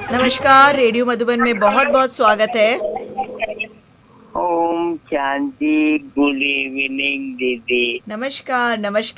नमस्कार, रेडियो मधुबन में बहुत बहुत स्वागत है। ओम शांति। गुड इवनिंग दीदी। नमस्कार नमस्कार।